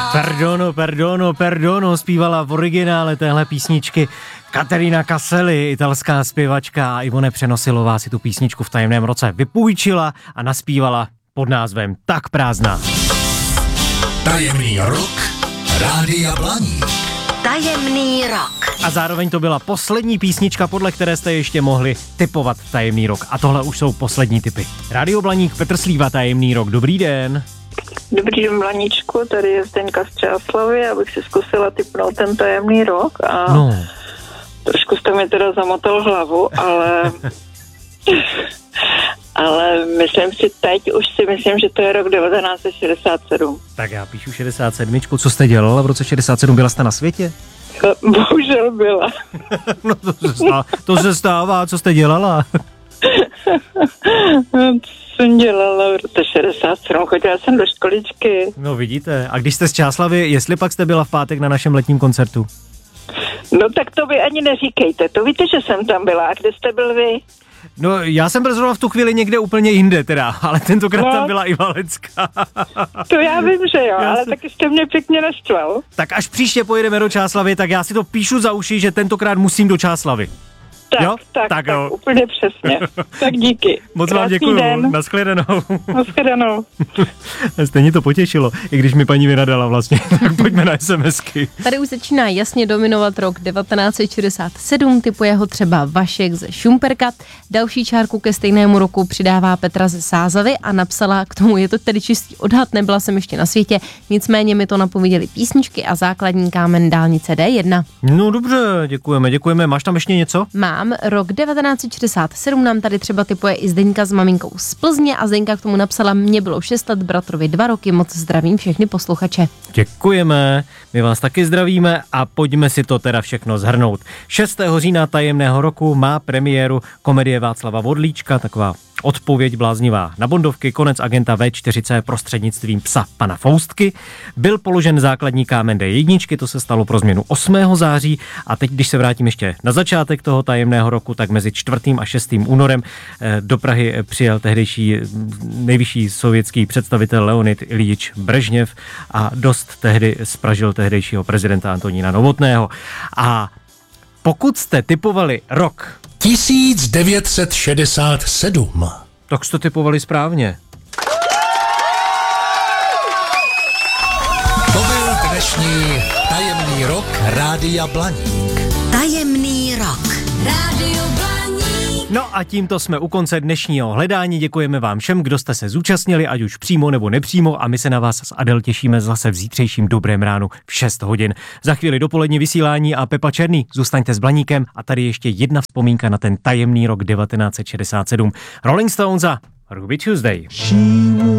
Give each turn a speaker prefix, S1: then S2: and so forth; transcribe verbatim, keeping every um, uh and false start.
S1: Perdono, perdono, perdono, zpívala v originále téhle písničky Katerina Caselli, italská zpěvačka, a Ivone Přenosilová si tu písničku v tajemném roce vypůjčila a naspívala pod názvem Tak prázdná.
S2: Tajemný rok Rádia Blaník.
S3: Tajemný rok.
S1: A zároveň to byla poslední písnička, podle které jste ještě mohli tipovat tajemný rok. A tohle už jsou poslední tipy. Rádio Blaník, Petr Slíva, Tajemný rok. Dobrý den.
S4: Dobrý den, Blaníčku, tady je Zdeňka z Čáslavy, abych si zkusila tipnout ten tajemný rok a
S1: no.
S4: Trošku jste mi teda zamotal hlavu, ale ale myslím si teď, už si myslím, že to je rok devatenáct set šedesát sedm.
S1: Tak já píšu šedesát sedm. Co jste dělala v roce šedesát sedm? Byla jste na světě?
S4: No, bohužel byla.
S1: No to se stává. To se stává. Co jste dělala?
S4: Co jsem dělala v roce šedesát sedm? Chodila jsem do školičky.
S1: No vidíte. A když jste z Čáslavy, jestli pak jste byla v pátek na našem letním koncertu?
S4: No tak to vy ani neříkejte. To víte, že jsem tam byla. A kde jste byl vy?
S1: No, já jsem byl zrovna v tu chvíli někde úplně jinde teda, ale tentokrát no, tam byla i Valecká.
S4: To já vím, že jo, já ale
S1: si...
S4: taky jste mě pěkně naštval.
S1: Tak až příště pojedeme do Čáslavy, tak já si to píšu za uši, že tentokrát musím do Čáslavy.
S4: Tak,
S1: jo?
S4: tak,
S1: tak,
S4: tak,
S1: jo.
S4: úplně přesně. Tak díky.
S1: Moc vám děkuju. Naschledanou.
S4: Naschledanou.
S1: Stejně to potěšilo, i když mi paní vynadala vlastně. Tak pojďme na SMSky.
S5: Tady už začíná jasně dominovat rok devatenáct set šedesát sedm, typuje ho třeba Vašek ze Šumperka. Další čárku ke stejnému roku přidává Petra ze Sázavy a napsala k tomu, je to tedy čistý odhad, nebyla jsem ještě na světě, nicméně mi to napověděly písničky a základní kámen dálnice D jedna.
S1: No dobře, děkujeme, děkujeme. Máš tam ještě něco?
S5: Mám. Rok devatenáct set šedesát sedm nám tady třeba tipuje i Zdeňka s maminkou z Plzně a Zdeňka k tomu napsala, mně bylo šest let, bratrovi dva roky, moc zdravím všechny posluchače.
S1: Děkujeme, my vás taky zdravíme a pojďme si to teda všechno shrnout. šestého října tajemného roku má premiéru komedie Václava Vodlíčka, taková odpověď bláznivá na Bondovky, konec agenta vé čtyři cé prostřednictvím psa pana Foustky. Byl položen základní kámen D jedna, to se stalo pro změnu osmého září a teď, když se vrátím ještě na začátek toho tajemného roku, tak mezi čtvrtým a šestým únorem do Prahy přijel tehdejší nejvyšší sovětský představitel Leonid Iljič Brežněv a dost tehdy spražil tehdejšího prezidenta Antonína Novotného. A pokud jste tipovali rok
S2: tisíc devět set šedesát sedm.
S1: Tak jste tipovali správně.
S2: To byl dnešní tajemný rok Rádia Blaník.
S3: Tajemný rok. Rádio Blaník.
S1: No a tímto jsme u konce dnešního hledání. Děkujeme vám všem, kdo jste se zúčastnili, ať už přímo nebo nepřímo, a my se na vás s Adel těšíme zase v zítřejším dobrém ránu v šest hodin. Za chvíli dopolední vysílání a Pepa Černý. Zůstaňte s Blaníkem a tady ještě jedna vzpomínka na ten tajemný rok devatenáct set šedesát sedm. Rolling Stones a Ruby Tuesday.